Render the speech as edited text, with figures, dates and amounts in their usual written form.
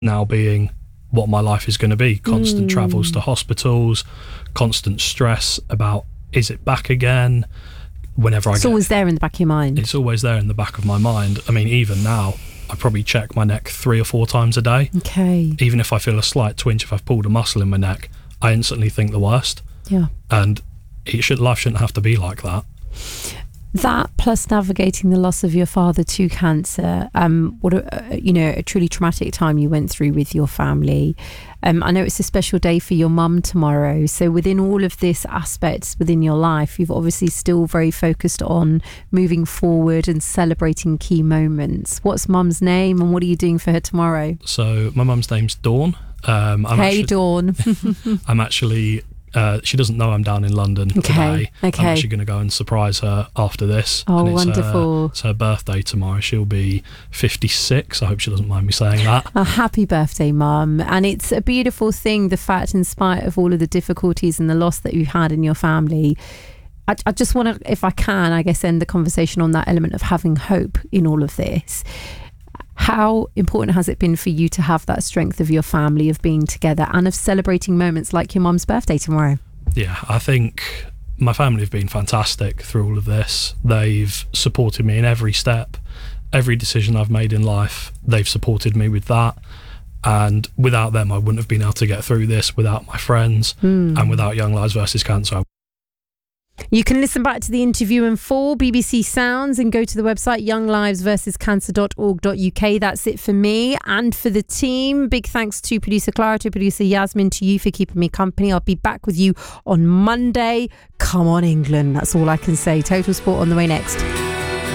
now being what my life is going to be. Constant travels to hospitals, constant stress about, is it back again? It's always there in the back of your mind. It's always there in the back of my mind. I mean, even now, I probably check my neck 3 or 4 times a day. Okay. Even if I feel a slight twinge, if I've pulled a muscle in my neck, I instantly think the worst. Yeah. And life shouldn't have to be like that. That plus navigating the loss of your father to cancer, what a truly traumatic time you went through with your family. I know it's a special day for your mum tomorrow. So within all of this aspects within your life, you've obviously still very focused on moving forward and celebrating key moments. What's mum's name and what are you doing for her tomorrow? So my mum's name's Dawn. Dawn. I'm actually... she doesn't know I'm down in London today. Okay. I'm actually going to go and surprise her after this. Oh, and wonderful. It's her birthday tomorrow. She'll be 56. I hope she doesn't mind me saying that. A happy birthday, Mum. And it's a beautiful thing, the fact, in spite of all of the difficulties and the loss that you've had in your family, I just want to, if I can, I guess, end the conversation on that element of having hope in all of this. How important has it been for you to have that strength of your family, of being together and of celebrating moments like your mum's birthday tomorrow? Yeah, I think my family have been fantastic through all of this. They've supported me in every step, every decision I've made in life. They've supported me with that. And without them, I wouldn't have been able to get through this, without my friends and without Young Lives versus Cancer. You can listen back to the interview in full, BBC Sounds, and go to the website younglivesversuscancer.org.uk. That's it for me and for the team. Big thanks to producer Clara, to producer Yasmin, to you for keeping me company. I'll be back with you on Monday. Come on, England. That's all I can say. Total Sport on the way next.